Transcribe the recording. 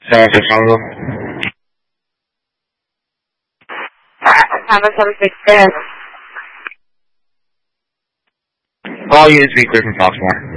7-6 Tango. Tango 7-6 there. All units be clear from Foxmore.